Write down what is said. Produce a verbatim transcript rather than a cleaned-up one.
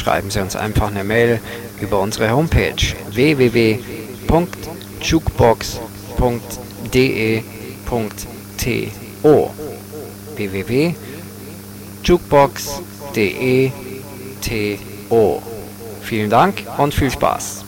schreiben Sie uns einfach eine Mail über unsere Homepage w w w punkt jukebox punkt de punkt to w w w punkt jukebox punkt de punkt to. Vielen Dank und viel Spaß.